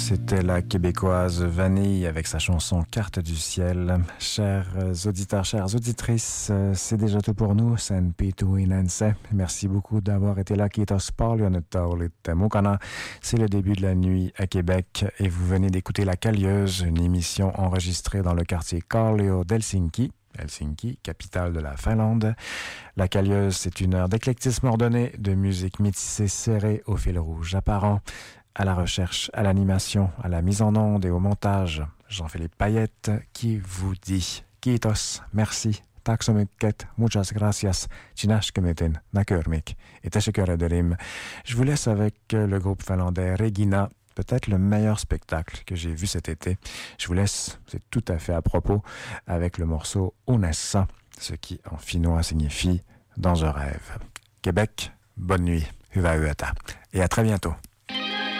C'était la québécoise Vanille avec sa chanson Carte du ciel. Chers auditeurs, chères auditrices, c'est déjà tout pour nous. Sen Pituinense. Merci beaucoup d'avoir été là. Kiitos paljon, että olitte mukana. C'est le début de la nuit à Québec et vous venez d'écouter La Callieuse, une émission enregistrée dans le quartier Kallio d'Helsinki. Helsinki, capitale de la Finlande. La Callieuse, c'est une heure d'éclectisme ordonné, de musique métissée serrée au fil rouge apparent. À la recherche, à l'animation, à la mise en onde et au montage, Jean-Philippe Payette qui vous dit Kiitos, merci, tack så mycket, muchas gracias, Chinashkemetin, Nakörmik et Tashekuraderim. Je vous laisse avec le groupe finlandais Regina, peut-être le meilleur spectacle que j'ai vu cet été. Je vous laisse, c'est tout à fait à propos, avec le morceau Unessa, ce qui en finnois signifie dans un rêve. Québec, bonne nuit, hyvää yötä, et à très bientôt.